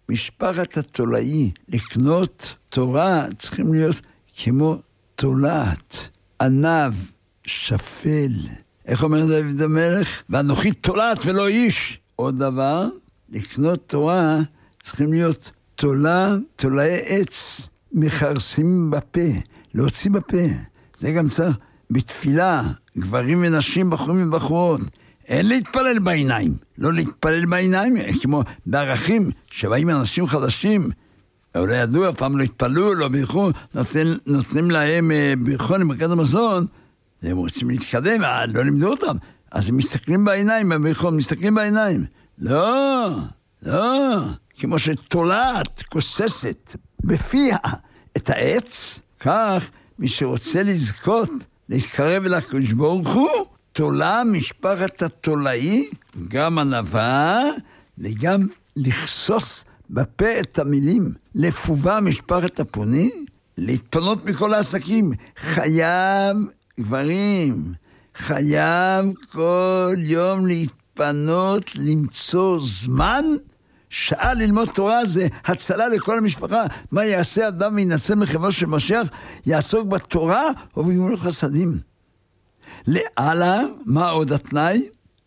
משפחת התולעי, לקנות תורה צריכים להיות כמו תולעת, ענב, שפל. איך אומר דוד המלך? ואנוכי תולעת ולא איש. עוד דבר, לקנות תורה צריכים להיות תולעי עץ, מחרסים בפה, להוציא בפה. זה גם צריך בתפילה, גברים ונשים, בחורים ובחורות. אין להתפלל בעיניים, לא להתפלל בעיניים, כמו בערכים שבאים אנשים חדשים, אולי ידעו, אף פעם לא התפללו, לא בירכו, נותנים להם בירכון למרכז המזון, והם רוצים להתקדם, לא לימדו אותם, אז הם מסתכלים בעיניים, בבירכון, מסתכלים בעיניים. לא, כמו שתולעת, כוססת, בפיה את העץ, כך מי שרוצה לזכות, להתקרב אל הקדוש ברוך הוא, תולה משפחת התולעי, גם ענווה, וגם לחסוס בפה את המילים, לפובה משפחת הפוני, להתפנות מכל העסקים. חייב, גברים, חייב כל יום להתפנות, למצוא זמן, שעה ללמוד תורה זה הצלה לכל המשפחה. מה יעשה אדם וינצל מחברו של משיח? יעסוק בתורה ובגמילות חסדים. לעלה, מה עוד התנאי?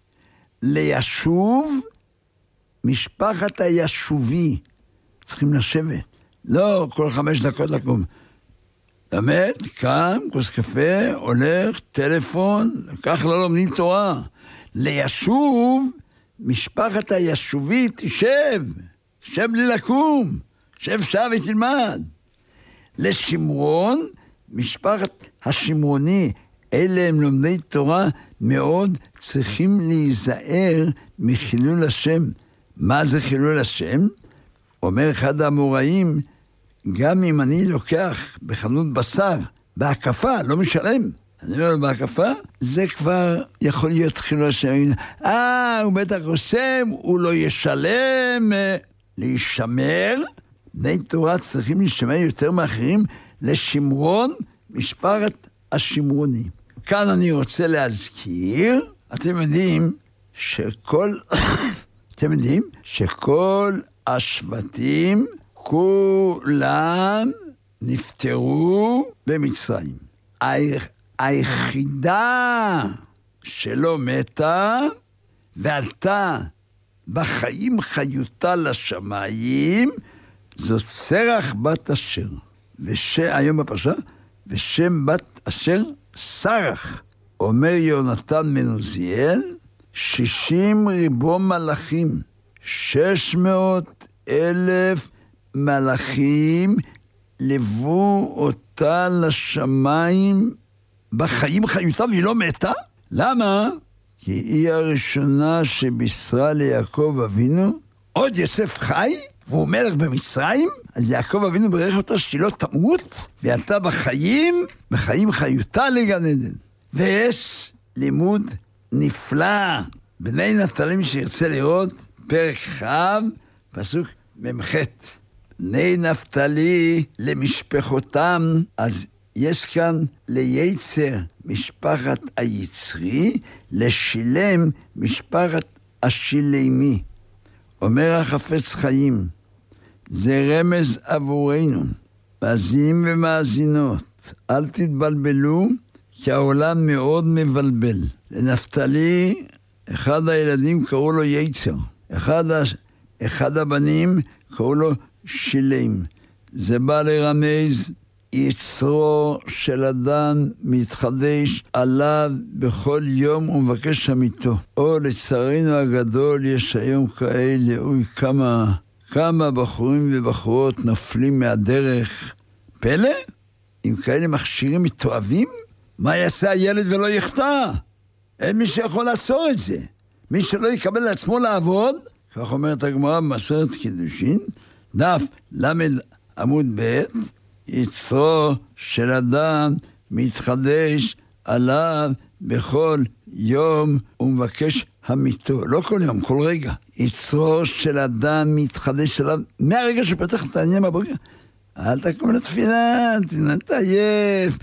לישוב משפחת הישובי. צריכים לשבת. לא כל 5 דקות לקום. באמת, קם, כוס קפה, הולך, טלפון, כך לא לומדים תורה. לישוב משפחת הישובי, תשב בלי לקום, שב ותלמד. לשמרון, משפחת השמרוני, אלה הם לומדי תורה, מאוד צריכים להיזהר מחילול השם. מה זה חילול השם? אומר אחד האמוראים, גם אם אני לוקח בחנות בשר, בהקפה, לא משלם, אני אומר לו בהקפה, זה כבר יכול להיות חילול השם. הוא בטח רושם, הוא לא ישלם. להישמר, בני תורה צריכים להישמר יותר מאחרים, לשמרון, משפחת השמרוני. כאן אני רוצה להזכיר, אתם יודעים שכל השבטים כולם נפטרו במצרים. היחידה שלא מתה ועלתה בחיים חיותה לשמיים, זאת שרח בת אשר. היום בפרשה, ושם בת אשר שרח. אומר יונתן בן עוזיאל, 60 ריבו מלאכים, 600,000 מלאכים לבו אותה לשמיים בחיים חיותה והיא לא מתה? למה? כי היא הראשונה שבישרה ליעקב אבינו, עוד יוסף חי והוא מלך במצרים, אז יעקב אבינו ברך אותה שהיא לא תמות, ועלתה בחיים חיותה לגן עדן. ויש לימוד נפלא, בני נפתלי מי שירצה לראות, פרק ח' פסוק ממ"ח. בני נפתלי למשפחותם, אז יש כאן ליצר משפחת היצרי, לשילם משפחת השילמי. אומר החפץ חיים, זה רמז עבורנו, מאזינים ומאזינות, אל תתבלבלו, כי העולם מאוד מבלבל. לנפתלי, אחד הילדים קראו לו יצר, אחד הבנים קראו לו שילם. זה בא לרמז, יצרו של אדם מתחדש עליו בכל יום ומבקש אמיתו. לצערנו הגדול יש היום כאלה, כמה בחורים ובחורות נופלים מהדרך. פלא? אם כאלה מכשירים מתועבים? מה יעשה הילד ולא יחטא? אין מי שיכול לעצור את זה. מי שלא יקבל לעצמו לעבוד, כך אומרת הגמרא במסכת קידושין, דף למד עמוד ב', יצרו של אדם מתחדש עליו בכל יום ומבקש המיתו. לא כל יום, כל רגע. יצרו של אדם מתחדש עליו מהרגע שפתח את העניין בבוקר. אל תקום לתפילה, תעייף,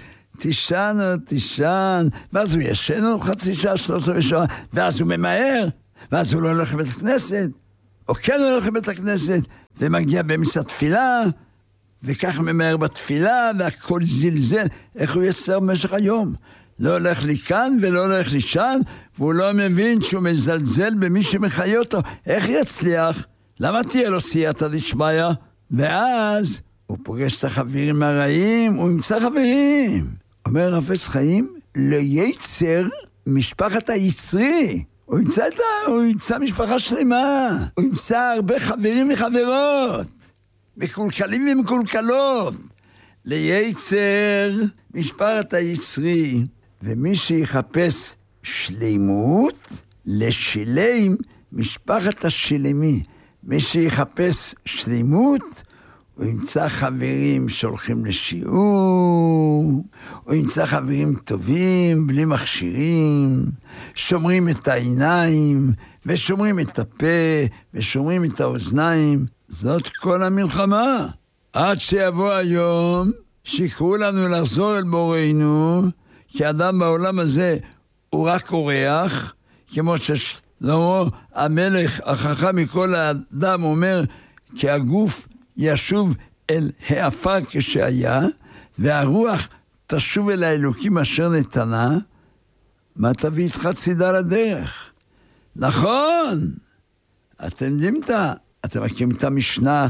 תישן, ואז הוא ישן עוד חצי שעה, 13 שעה, ואז הוא ממהר, ואז הוא לא הולך לבית הכנסת, או כן הולך לבית הכנסת, ומגיע באמצע תפילה, וכך ממהר בתפילה, והכל זלזל. איך הוא יצר במשך היום? לא הולך לי כאן ולא הולך לי שם, והוא לא מבין שהוא מזלזל במי שמחיה אותו. איך יצליח? למה תהיה לו סייעתא דשמיא? ואז הוא פוגש את החברים הרעים, הוא ימצא חברים. אומר החפץ חיים, ליצר משפחת היצרי. הוא ימצא משפחה שלמה. הוא ימצא הרבה חברים וחברות. מקולקלים ומקולקלות. ליצר משפחת היצרי. ומי שיחפש שלימות, לשילם משפחת השילמי. מי שיחפש שלימות, הוא ימצא חברים שהולכים לשיעור, הוא ימצא חברים טובים, בלי מכשירים, שומרים את העיניים, ושומרים את הפה, ושומרים את האוזניים. זאת כל המלחמה. עד שיבוא היום, שיקראו לנו לחזור אל בוראנו, כי אדם בעולם הזה הוא רק אורח, כמו ששלמה המלך החכם מכל האדם אומר, כי הגוף ישוב אל העפר כשהיה, והרוח תשוב אל האלוקים אשר נתנה. מה תביא איתך צידה לדרך? נכון, אתם יודעים אתם מכירים את המשנה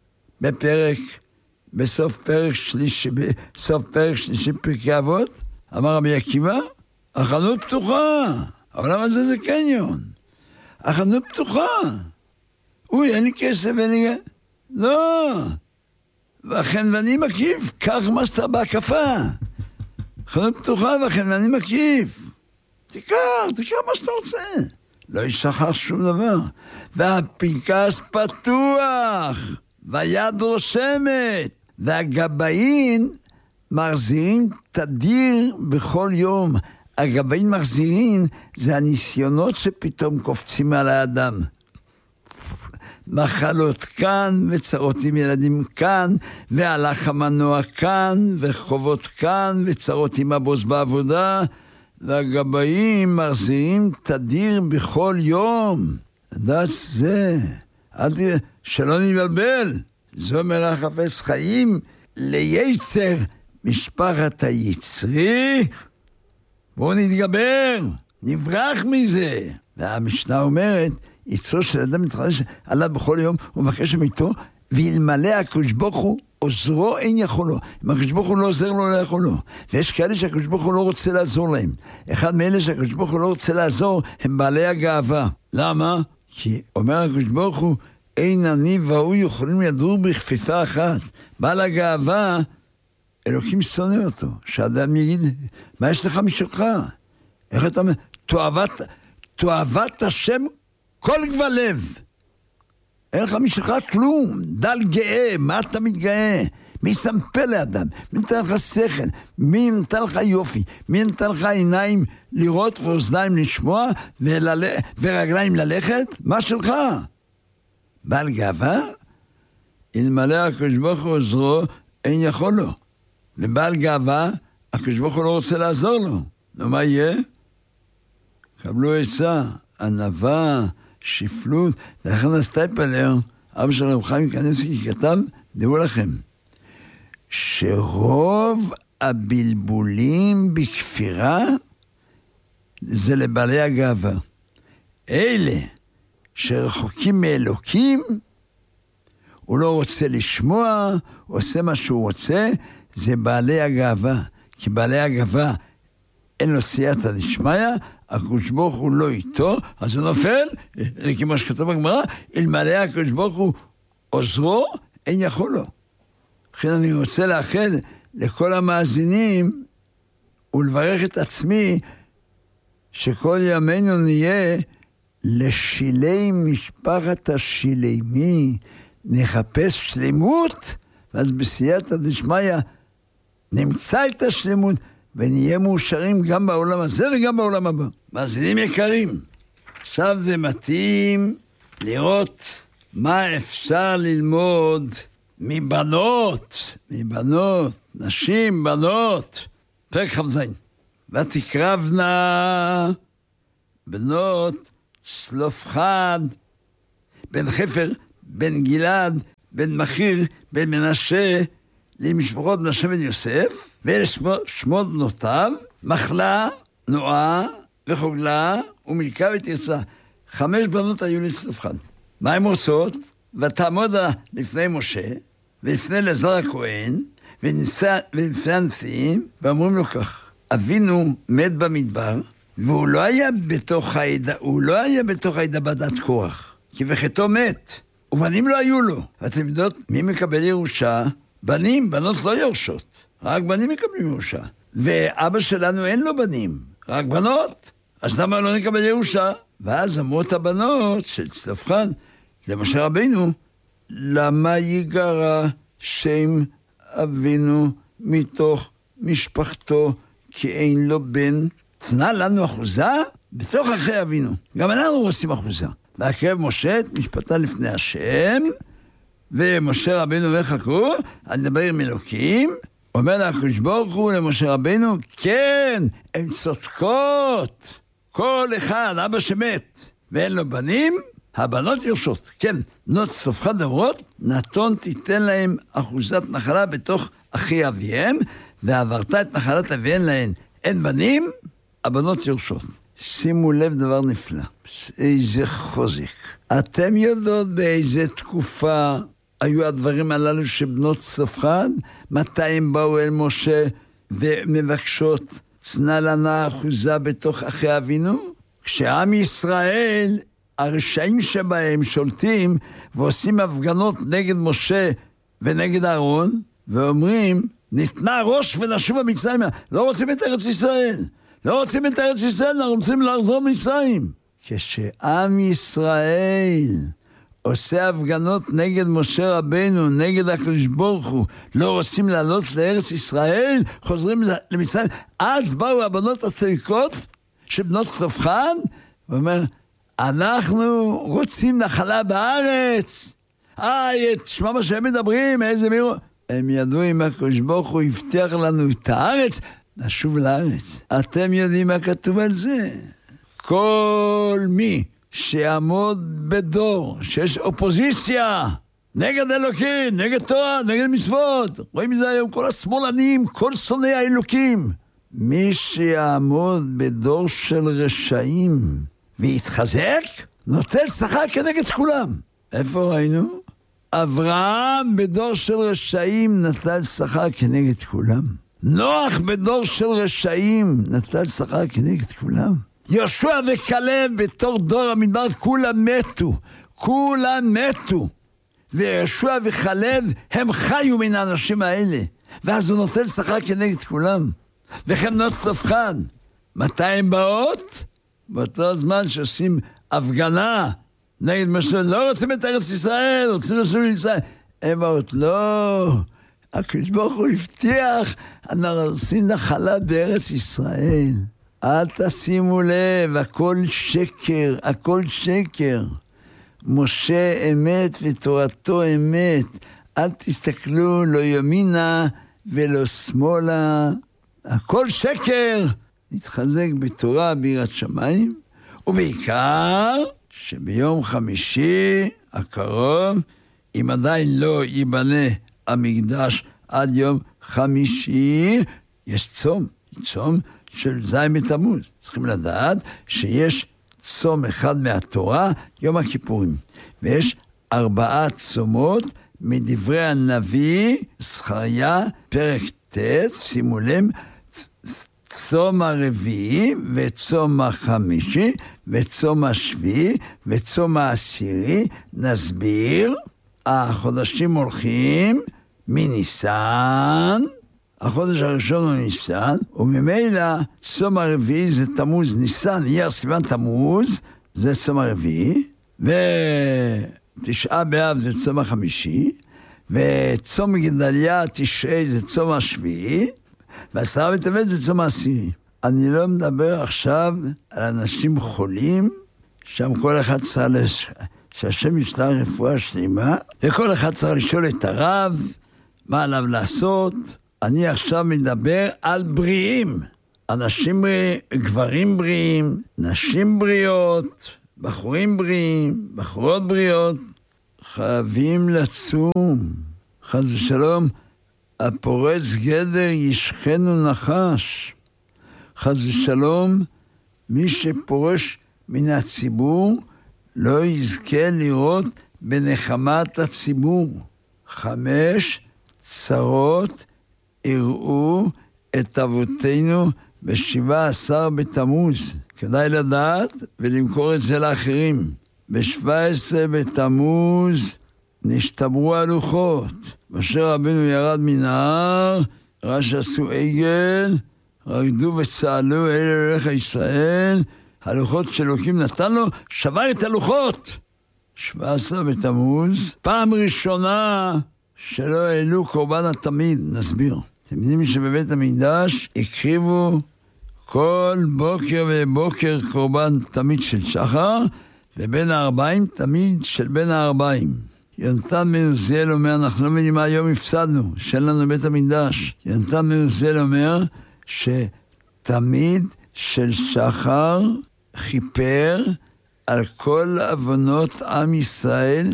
בסוף פרק שלישי פרקי אבות? אמר רבי עקיבא, החנות פתוחה, העולם הזה זה קניון, החנות פתוחה. אוי, אין לי כסף, אין לי... לא, והחנווני מקיף, קח מה שאתה בהקפה. חנות פתוחה והחנווני מקיף. תיקח מה שאתה רוצה. לא ישכח שום דבר. והפנקס פתוח, והיד רושמת, והגבאים מחזירים תדיר בכל יום. הגבאים מחזירים זה הניסיונות שפתאום קופצים על האדם. מחלות כאן, וצרות עם ילדים כאן, והלך המנוע כאן, וחובות כאן, וצרות עם הבוס בעבודה, והגבאים מחזירים תדיר בכל יום. לדעת זה, שלא נבלבל. זה אומר החפץ חיים, ליצר משפחת היצרי, בואו נתגבר, נברח מזה. והמשנה אומרת, יצרו של אדם מתחדש עליו בכל יום, הוא מבקש אמיתו, ואלמלא הקדוש ברוך הוא עוזרו אין יכולו. אם הקדוש ברוך הוא לא עוזר לו, לא יכולו. ויש כאלה שהקדוש ברוך הוא לא רוצה לעזור להם. אחד מאלה שהקדוש ברוך הוא לא רוצה לעזור, הם בעלי הגאווה. למה? כי אומר הקדוש ברוך הוא, אין אני והוא יכולים לדור בכפיפה אחת. בעל הגאווה, אלוקים שונא אותו. שאדם יגיד, מה יש לך משלך? איך אתה אומר? תועבת השם כל גבל לב. אין לך משלך כלום. דל גאה, מה אתה מתגאה? מי שם פה לאדם? מי נתן לך שכל? מי נתן לך יופי? מי נתן לך עיניים לראות ואוזניים לשמוע ורגליים ללכת? מה שלך? בעל גאווה? אלמלא הקדוש ברוך הוא עוזרו, אין יכול לו. לבעל גאווה, הקדוש ברוך הוא לא רוצה לעזור לו. נו, מה יהיה? קבלו עצה, ענווה, שפלות. ולכן הסטייפלר, אבא של רב חיים קניבסקי כתב, דעו לכם, שרוב הבלבולים בכפירה זה לבעלי הגאווה. אלה שרחוקים מאלוקים, הוא לא רוצה לשמוע, הוא עושה מה שהוא רוצה, זה בעלי הגאווה. כי בעלי הגאווה אין לו סייעתא דשמיא, הקדוש ברוך הוא לא איתו, אז הוא נופל, כמו שכתוב בגמרא, אלמלא הקדוש ברוך הוא עוזרו, אין יכול לו. לכן אני רוצה לאחל לכל המאזינים, ולברך את עצמי, שכל ימינו נהיה לשילי משפחת השילמי, נחפש שלמות, ואז בסייעתא דשמיא נמצא את השלמות, ונהיה מאושרים גם בעולם הזה וגם בעולם הבא. מאזינים יקרים, עכשיו זה מתאים לראות מה אפשר ללמוד מבנות, נשים, בנות. פרק כ"ז. ותקרבנה בנות צלופחד, בן חפר, בן גלעד, בן מכיר, בן מנשה, למשפחות מנשה בן יוסף, ואלה שמות בנותיו, מחלה, נועה וחוגלה ומילכה ותרצה. 5 בנות היו לצלופחד. מה הן עושות? ותעמוד לפני משה, ולפני אלעזר הכהן, ולפני הנשיאים, ואומרים לו כך, אבינו מת במדבר, והוא לא היה בתוך העדה בדת קורח, כי בחטאו מת, ובנים לא היו לו. ואתם יודעות, מי מקבל ירושה? בנים, בנות לא יורשות, רק בנים מקבלים ירושה. ואבא שלנו אין לו בנים, רק בנות, אז למה לא נקבל ירושה? ואז אמרות הבנות של צלופחד למשה רבינו, למה יגרע שם אבינו מתוך משפחתו, כי אין לו בן? צנע לנו אחוזה בתוך אחרי אבינו. גם אנחנו רוצים אחוזה. והקרב משה את משפטה לפני השם, ומשה רבינו אומר חכו, אני מדבר עם אלוקים, אומר לקדוש ברוך הוא למשה רבינו, כן, הן צודקות. כל אחד, אבא שמת, ואין לו בנים, הבנות יורשות. כן, בנות צלופחד אומרות, נתון תיתן להם אחוזת נחלה בתוך אחי אביהם, ועברת את נחלת אביהם להן. אין בנים, הבנות יורשות. שימו לב דבר נפלא, איזה חוזק. אתם יודעות באיזה תקופה היו הדברים הללו שבנות צלופחד? מתי הם באו אל משה ומבקשות צנע לנה אחוזה בתוך אחי אבינו? כשעם ישראל, הרשעים שבהם שולטים ועושים הפגנות נגד משה ונגד אהרון, ואומרים, ניתנה ראש ונשוב במצרים. לא רוצים את ארץ ישראל. לא רוצים את ארץ ישראל, אנחנו רוצים לחזור מצרים. כשעם ישראל עושה הפגנות נגד משה רבינו, נגד הקדוש ברוך הוא, לא רוצים לעלות לארץ ישראל, חוזרים למצרים. אז באו הבנות הצדיקות של בנות צלופחד, ואומר, אנחנו רוצים נחלה בארץ. תשמע מה שהם מדברים, איזה מירו. הם ידעו אם הקדוש ברוך הוא הבטיח לנו את הארץ, נשוב לארץ. אתם יודעים מה כתוב על זה? כל מי שיעמוד בדור שיש אופוזיציה נגד אלוקים, נגד תורה, נגד מצוות, רואים את זה היום, כל השמאלנים, כל שונאי האלוקים. מי שיעמוד בדור של רשעים ויתחזק, נוטל שכר כנגד כולם. איפה ראינו? אברהם בדור של רשעים נטל שכר כנגד כולם. נוח בדור של רשעים נטל שכר כנגד כולם. יהושע וכלב בתור דור המדבר כולם מתו. ויהושע וכלב הם חיו מן האנשים האלה. ואז הוא נוטל שכר כנגד כולם. וכן בנות צלופחד. מתי הם באות? באותו זמן שעושים הפגנה נגד משה, לא רוצים את ארץ ישראל, רוצים לשוב לישראל. הם באות, לא, הקדוש ברוך הוא הבטיח, אנחנו עושים נחלה בארץ ישראל. אל תשימו לב, הכל שקר. משה אמת ותורתו אמת. אל תסתכלו לא ימינה ולא שמאלה. הכל שקר. נתחזק בתורה ביראת שמיים, ובעיקר שביום חמישי הקרוב, אם עדיין לא ייבנה המקדש עד יום חמישי, יש צום של זין בתמוז. צריכים לדעת שיש צום אחד מהתורה, יום הכיפורים, ויש 4 צומות מדברי הנביא זכריה, פרק ט', שימו לב, צום הרביעי וצום החמישי וצום השביעי וצום העשירי. נסביר, החודשים הולכים מניסן, החודש הראשון הוא ניסן, וממילא צום הרביעי זה תמוז, ניסן, אייר, סיוון, תמוז, זה צום הרביעי, ותשעה באב זה צום החמישי, וצום גדליה תשעי זה צום השביעי, ועשרה בטבת זה צום העשירי. אני לא מדבר עכשיו על אנשים חולים, שם כל אחד צריך שהשם ישלח רפואה שלמה, וכל אחד צריך לשאול את הרב מה עליו לעשות. אני עכשיו מדבר על בריאים, אנשים גברים בריאים, נשים בריאות, בחורים בריאים, בחורות בריאות, חייבים לצום. חס ושלום, הפורץ גדר ישכנו נחש. חס ושלום, מי שפורש מן הציבור לא יזכה לראות בנחמת הציבור. 5 צרות יראו את אבותינו ב17 בתמוז. כדאי לדעת ולמכור את זה לאחרים. ב17 בתמוז נשתברו הלוחות. משה רבנו ירד מן ההר, ראה שעשו עגל, רקדו וצהלו אל אלוהיך ישראל, הלוחות שאלוקים נתן לו, שבר את הלוחות. 17 בתמוז, פעם ראשונה שלא העלו קורבן התמיד. נסביר. אתם יודעים שבבית המקדש הקריבו כל בוקר ובוקר קורבן תמיד של שחר, ובין 40 תמיד של בין 40. יונתן בן עוזיאל אומר, אנחנו לא מבינים מה היום הפסדנו, שאין לנו בית המקדש. יונתן בן עוזיאל אומר שתמיד של שחר כיפר על כל עוונות עם ישראל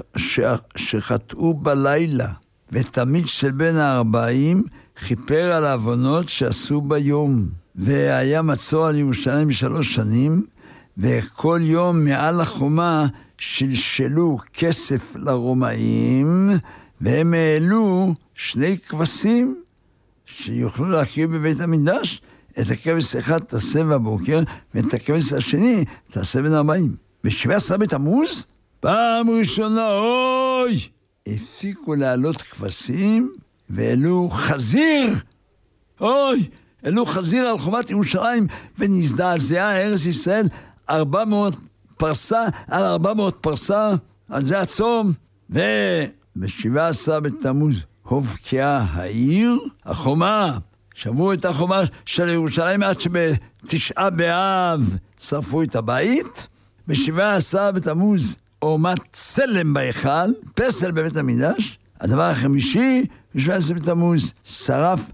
שחטאו בלילה, ותמיד של בין 40 כיפר על העוונות שעשו ביום. והיה מצור על ירושלים 3 שנים, וכל יום מעל החומה שלשלו כסף לרומאים, והם העלו 2 כבשים שיוכלו להקריב בבית המקדש. את הכבש אחד תעשה בבוקר, ואת הכבש השני תעשה בין 40. ב17 בתמוז, פעם ראשונה, הפסיקו לעלות כבשים, והעלו חזיר. העלו חזיר על חומת ירושלים, ונזדעזעה ארץ ישראל 400 פרסה על 400 פרסה, על זה הצום. וב17 בתמוז הובקעה העיר, החומה, שברו את החומה של ירושלים עד שב9 באב שרפו את הבית. ב17 בתמוז עורמת צלם בהיכל, פסל בבית המקדש. הדבר החמישי, ב17 בתמוז שרף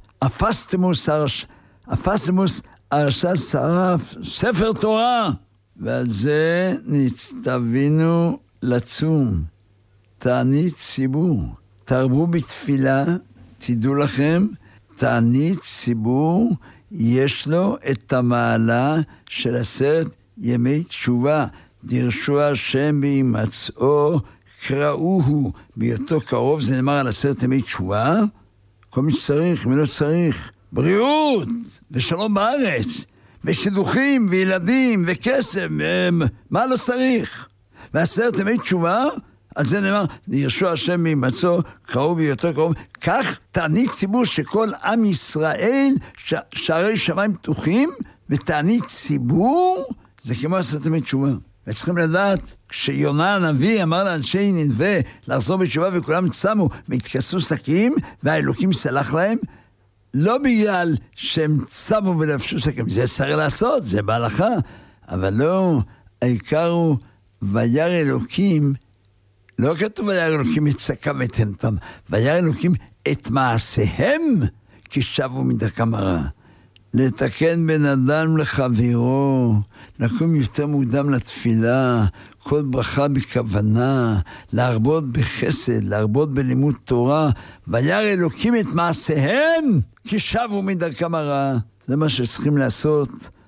אפסטמוס הרשע שרף ספר תורה, ועל זה נצטווינו לצום. תענית ציבור, תרבו בתפילה, תדעו לכם, תענית ציבור יש לו את המעלה של 10 ימי תשובה. דרשו השם בהימצאו, קראוהו בהיותו קרוב. זה נאמר על 10 ימי תשובה. כל מי שצריך, מי לא צריך, בריאות ושלום בארץ ושידוכים וילדים וכסף, מה לא צריך? ו10 ימי תשובה, על זה נאמר, דרשו השם בהימצאו, קראו בהיותו קרוב. כך תענית ציבור שכל עם ישראל שערי שמיים פתוחים, ותענית ציבור זה כמו 10 ימי תשובה. וצריכים לדעת, כשיונה הנביא אמר לאנשי נינווה לחזור בתשובה, וכולם צמו והתכסו שקים, והאלוקים סלח להם, לא בגלל שהם צמו ולבשו שקים, זה צריך לעשות, זה בהלכה, אבל לא, העיקר הוא וירא אלוקים, לא כתוב וירא אלוקים את שקם ואת תנתם, וירא אלוקים את מעשיהם כי שבו מדרכם הרע. לתקן בן אדם לחברו, לקום יותר מוקדם לתפילה, כל ברכה בכוונה, להרבות בחסד, להרבות בלימוד תורה. וירא אלוקים את מעשיהם כי שבו מדרכם הרע. זה מה שצריכים לעשות.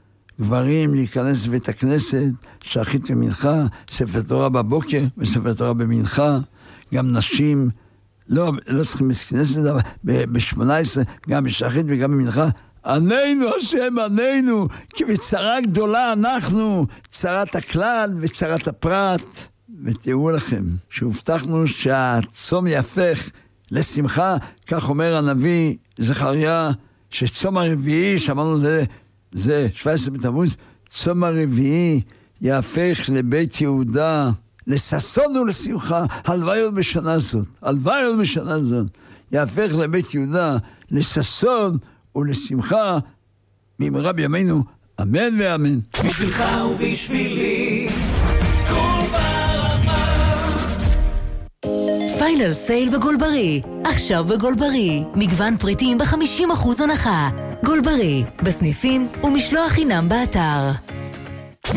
גברים להיכנס לבית הכנסת, שחרית ומנחה, ספר תורה בבוקר וספר תורה במנחה. גם נשים לא צריכים להיכנס לזה, ב18 גם בשחרית וגם במנחה. עננו השם, עננו, כי בצרה גדולה אנחנו, צרת הכלל וצרת הפרט. ותראו לכם, שהובטחנו שהצום יהפך לשמחה, כך אומר הנביא זכריה, שצום הרביעי, שאמרנו זה 17 בתמוז, צום הרביעי יהפך לבית יהודה, לששון ולשמחה. הלוואי עוד בשנה זאת, יהפך לבית יהודה, לששון ולשמחה, במהרה בימינו, אמן ואמן. בשבילך ובשבילי, כל ברמה. פיינל סייל בגולברי, עכשיו בגולברי, מגוון פריטים ב50% הנחה. גולברי, בסניפים ומשלוח חינם באתר.